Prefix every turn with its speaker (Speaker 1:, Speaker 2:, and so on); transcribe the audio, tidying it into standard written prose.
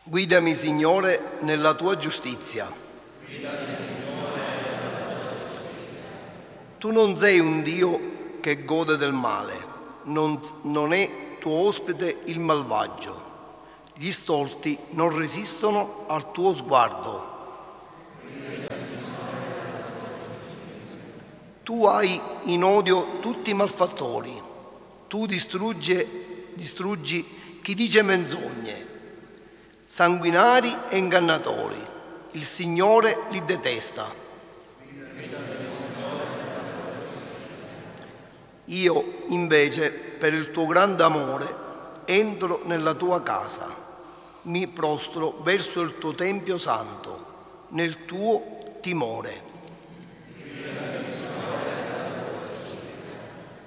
Speaker 1: Guidami, Signore, nella tua giustizia. Tu non sei un Dio che gode del male, non è tuo ospite il malvagio. Gli stolti non resistono al tuo sguardo. Tu hai in odio tutti i malfattori. Tu distruggi chi dice menzogne, sanguinari e ingannatori. Il Signore li detesta. Io, invece, per il tuo grande amore, entro nella tua casa. Mi prostro verso il tuo tempio santo, nel tuo timore.